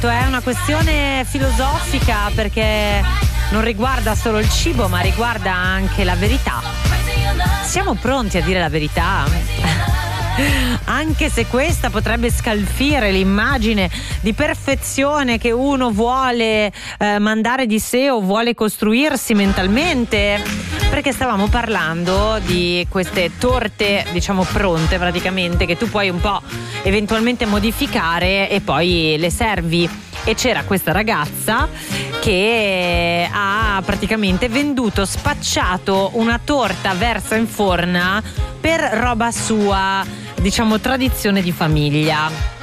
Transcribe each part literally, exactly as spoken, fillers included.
detto, è una questione filosofica, perché non riguarda solo il cibo, ma riguarda anche la verità. Siamo pronti a dire la verità? Anche se questa potrebbe scalfire l'immagine di perfezione che uno vuole eh, mandare di sé o vuole costruirsi mentalmente, perché stavamo parlando di queste torte, diciamo pronte praticamente, che tu puoi un po' eventualmente modificare e poi le servi. E c'era questa ragazza che ha praticamente venduto, spacciato una torta versa in forna per roba sua, diciamo tradizione di famiglia.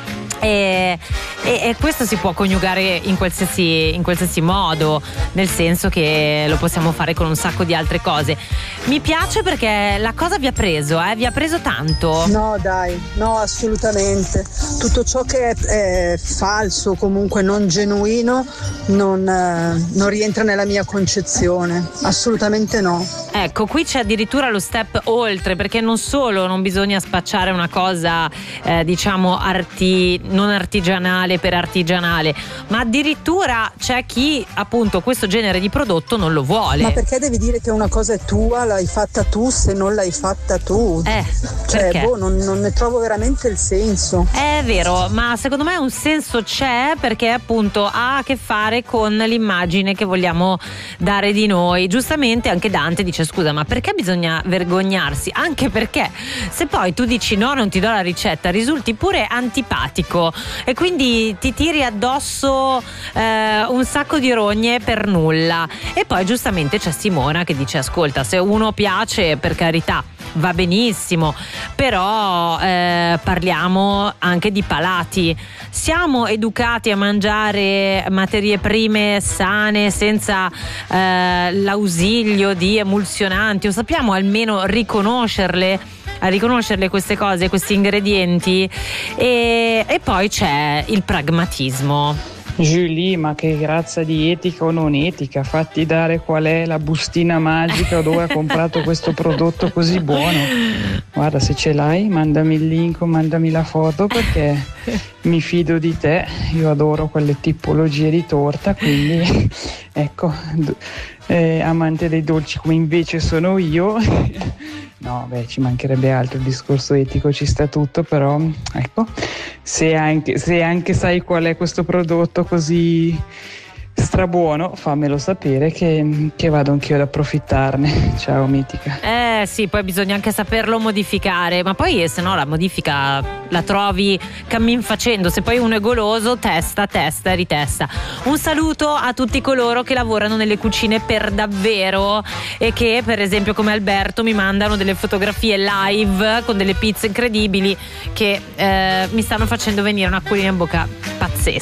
E, e, e questo si può coniugare in qualsiasi, in qualsiasi modo, nel senso che lo possiamo fare con un sacco di altre cose. Mi piace perché la cosa vi ha preso, eh? Vi ha preso tanto? No dai, no, assolutamente. Tutto ciò che è, è falso, comunque non genuino, non, eh, non rientra nella mia concezione, assolutamente no. Ecco, qui c'è addirittura lo step oltre, perché non solo non bisogna spacciare una cosa eh, diciamo arti non artigianale per artigianale, ma addirittura c'è chi appunto questo genere di prodotto non lo vuole. Ma perché devi dire che una cosa è tua, l'hai fatta tu, se non l'hai fatta tu? Eh, cioè, perché? boh, non, non ne trovo veramente il senso. È vero, ma secondo me un senso c'è, perché appunto ha a che fare con l'immagine che vogliamo dare di noi. Giustamente anche Dante dice: scusa, ma perché bisogna vergognarsi? Anche perché se poi tu dici no, non ti do la ricetta, risulti pure antipatico e quindi ti tiri addosso eh, un sacco di rogne per nulla. E poi giustamente c'è Simona che dice: ascolta, se uno piace, per carità, va benissimo, però eh, parliamo anche di palati. Siamo educati a mangiare materie prime sane, senza eh, l'ausilio di emulsionanti, o sappiamo almeno riconoscerle a riconoscerle queste cose, questi ingredienti. E, e poi c'è il pragmatismo. Julie, ma che razza di etica o non etica? Fatti dare qual è la bustina magica dove ha comprato questo prodotto così buono. Guarda, se ce l'hai, mandami il link o mandami la foto, perché mi fido di te. Io adoro quelle tipologie di torta, quindi ecco, eh, amante dei dolci come invece sono io. No, beh, ci mancherebbe altro, il discorso etico ci sta tutto, però ecco, se anche, se anche sai qual è questo prodotto così strabuono, fammelo sapere che, che vado anch'io ad approfittarne. Ciao Mitica. Eh sì, poi bisogna anche saperlo modificare, ma poi se no la modifica la trovi cammin facendo. Se poi uno è goloso, testa, testa e ritesta. Un saluto a tutti coloro che lavorano nelle cucine per davvero e che, per esempio come Alberto, mi mandano delle fotografie live con delle pizze incredibili che eh, mi stanno facendo venire un'acquolina in bocca.